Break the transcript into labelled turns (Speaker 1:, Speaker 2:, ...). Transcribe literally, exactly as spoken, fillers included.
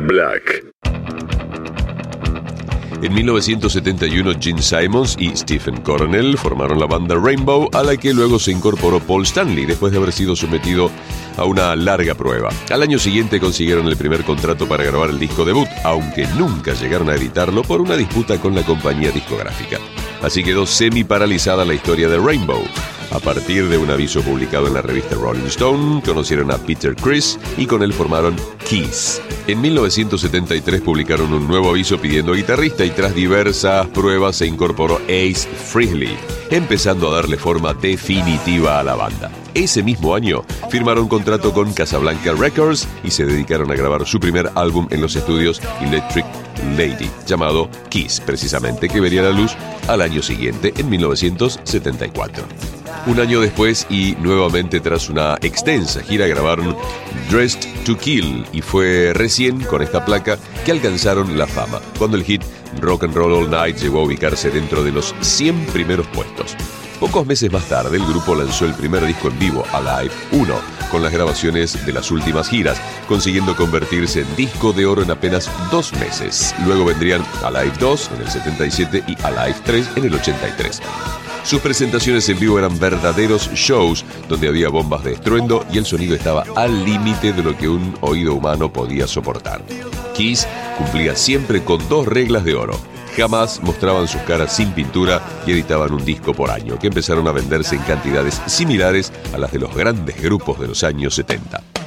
Speaker 1: Black. En mil novecientos setenta y uno, Gene Simmons y Stephen Coronel formaron la banda Rainbow, a la que luego se incorporó Paul Stanley después de haber sido sometido a una larga prueba. Al año siguiente consiguieron el primer contrato para grabar el disco debut, aunque nunca llegaron a editarlo por una disputa con la compañía discográfica. Así quedó semi paralizada la historia de Rainbow. A partir de un aviso publicado en la revista Rolling Stone, conocieron a Peter Criss y con él formaron Kiss. En mil novecientos setenta y tres publicaron un nuevo aviso pidiendo guitarrista y tras diversas pruebas se incorporó Ace Frehley, empezando a darle forma definitiva a la banda. Ese mismo año firmaron contrato con Casablanca Records y se dedicaron a grabar su primer álbum en los estudios Electric Lady, llamado Kiss precisamente, que vería la luz al año siguiente, en mil novecientos setenta y cuatro. Un año después y nuevamente tras una extensa gira grabaron Dressed to Kill y fue recién con esta placa que alcanzaron la fama, cuando el hit Rock and Roll All Night llegó a ubicarse dentro de los cien primeros puestos. Pocos meses más tarde el grupo lanzó el primer disco en vivo, Alive uno, con las grabaciones de las últimas giras, consiguiendo convertirse en disco de oro en apenas dos meses. Luego vendrían Alive dos en el setenta y siete y Alive tres en el ochenta y tres. Sus presentaciones en vivo eran verdaderos shows donde había bombas de estruendo y el sonido estaba al límite de lo que un oído humano podía soportar. Kiss cumplía siempre con dos reglas de oro. Jamás mostraban sus caras sin pintura y editaban un disco por año, que empezaron a venderse en cantidades similares a las de los grandes grupos de los años setenta.